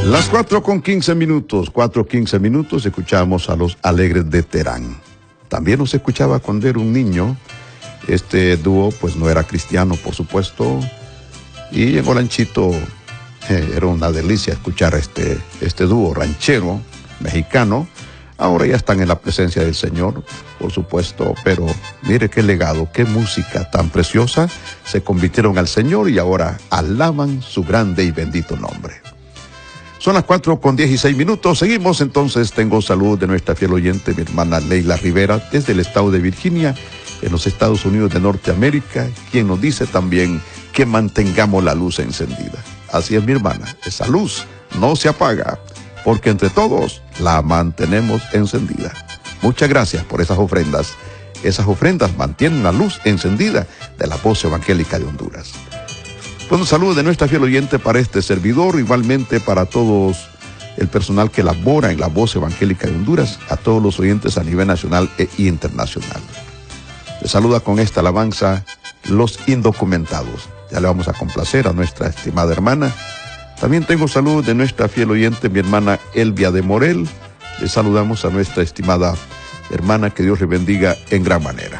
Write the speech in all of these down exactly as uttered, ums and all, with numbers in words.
Las cuatro con quince minutos, cuatro quince minutos, escuchamos a los Alegres de Terán. También nos escuchaba cuando era un niño. Este dúo pues no era cristiano, por supuesto, y en Olanchito eh, era una delicia escuchar este, este dúo ranchero mexicano. Ahora ya están en la presencia del Señor, por supuesto, pero mire qué legado, qué música tan preciosa. Se convirtieron al Señor y ahora alaban su grande y bendito nombre. Son las cuatro con dieciséis minutos. Seguimos entonces. Tengo salud de nuestra fiel oyente, mi hermana Leila Rivera, desde el estado de Virginia, en los Estados Unidos de Norteamérica, quien nos dice también que mantengamos la luz encendida. Así es, mi hermana, esa luz no se apaga, porque entre todos la mantenemos encendida. Muchas gracias por esas ofrendas. Esas ofrendas mantienen la luz encendida de la voz evangélica de Honduras. Bueno, saludos de nuestra fiel oyente para este servidor, igualmente para todos el personal que labora en la voz evangélica de Honduras, a todos los oyentes a nivel nacional e internacional. Les saluda con esta alabanza Los Indocumentados. Ya le vamos a complacer a nuestra estimada hermana. También tengo salud de nuestra fiel oyente, mi hermana Elvia de Morel. Le saludamos a nuestra estimada hermana, que Dios le bendiga en gran manera.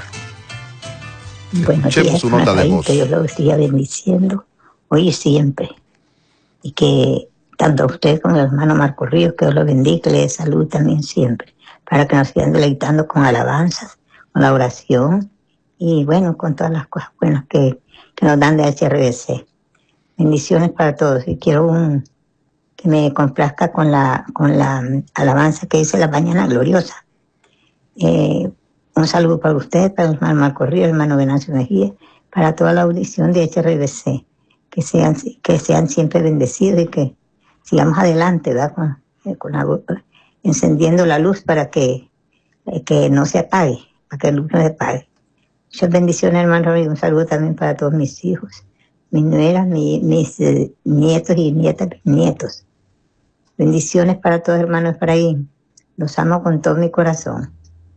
Buenos días, su nota de voz. Que Dios lo siga bendiciendo hoy y siempre. Y que tanto a usted como al hermano Marco Ríos, que Dios lo bendiga, que le dé salud también siempre, para que nos sigan deleitando con alabanzas, con la oración y bueno, con todas las cosas buenas que, que nos dan de H R B C. Bendiciones para todos. Y quiero un, que me complazca con la, con la alabanza que dice la mañana gloriosa. Eh, un saludo para usted, para el hermano Marco Ríos, el hermano Venancio Mejía, para toda la audición de H R B C. Que sean, que sean siempre bendecidos y que sigamos adelante, ¿verdad? Con, con la, encendiendo la luz para que, que no se apague, para que la luz no se apague. Muchas bendiciones, hermano, y un saludo también para todos mis hijos, mis nueras, mi, mis eh, nietos y nietas, nietos. Bendiciones para todos, hermanos Efraín. Los amo con todo mi corazón.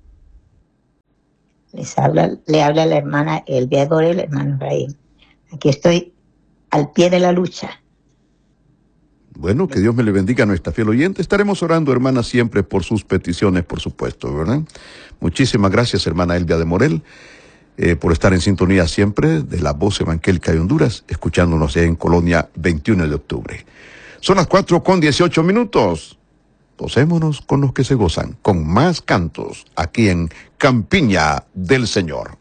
Les habla, le habla la hermana Elvia Gorel, el hermano Efraín. Aquí estoy al pie de la lucha. Bueno, que Dios me le bendiga a nuestra fiel oyente. Estaremos orando, hermana, siempre por sus peticiones, por supuesto, ¿verdad? Muchísimas gracias, hermana Elvia de Morel, eh, por estar en sintonía siempre de la voz evangélica de Honduras, escuchándonos en Colonia veintiuno de octubre. Son las cuatro con dieciocho minutos. Gocémonos con los que se gozan, con más cantos, aquí en Campiña del Señor.